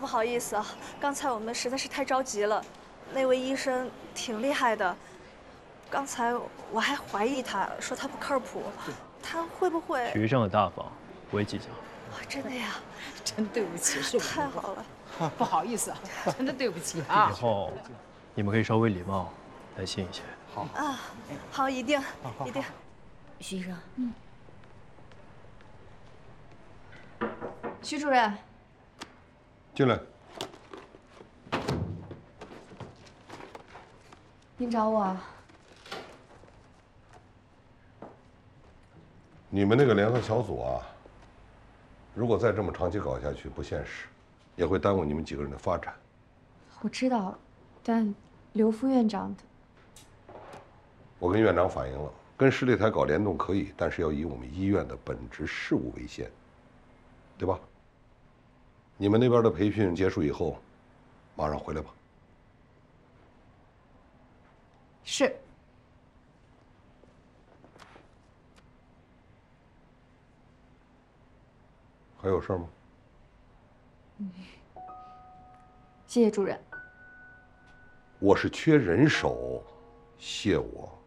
不好意思啊，刚才我们实在是太着急了。那位医生挺厉害的，刚才我还怀疑他，说他不靠谱。他会不会？ 徐医生很大方，不会计较。 真的呀？ 真对不起，是我太好了， 不好意思啊，真的对不起啊。 以后你们可以稍微礼貌、耐心一些。 好啊，好，一定，一定。 徐医生，徐主任， 进来。 您找我啊？ 你们那个联合小组啊，如果再这么长期搞下去，不现实，也会耽误你们几个人的发展。 我知道，但刘副院长我跟院长反映了，跟市立台搞联动可以，但是要以我们医院的本职事务为先，对吧？你们那边的培训结束以后，马上回来吧。 是。 还有事儿吗？ 谢谢主任。 我是缺人手，谢我。